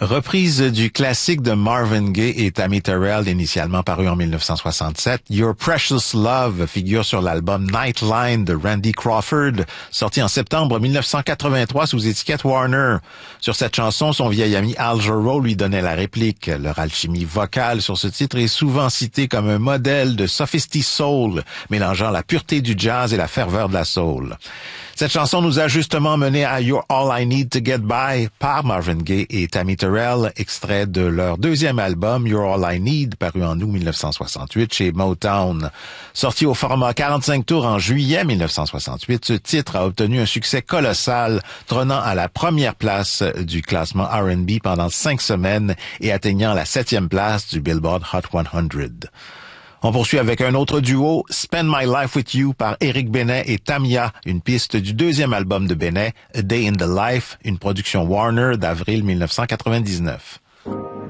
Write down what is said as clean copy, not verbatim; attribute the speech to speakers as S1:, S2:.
S1: Reprise du classique de Marvin Gaye et Tammy Terrell, initialement paru en 1967, Your Precious Love figure sur l'album Nightline de Randy Crawford, sorti en septembre 1983 sous étiquette Warner. Sur cette chanson, son vieil ami Al Jarreau lui donnait la réplique. Leur alchimie vocale sur ce titre est souvent citée comme un modèle de sophistic soul, mélangeant la pureté du jazz et la ferveur de la soul. Cette chanson nous a justement mené à You're All I Need to Get By par Marvin Gaye et Tammy Terrell, extrait de leur deuxième album You're All I Need, paru en août 1968 chez Motown. Sorti au format 45 tours en juillet 1968, ce titre a obtenu un succès colossal, trônant à la première place du classement R&B pendant 5 semaines et atteignant la 7e place du Billboard Hot 100. On poursuit avec un autre duo, Spend My Life With You par Eric Benet et Tamia, une piste du deuxième album de Benet, A Day in the Life, une production Warner d'avril 1999.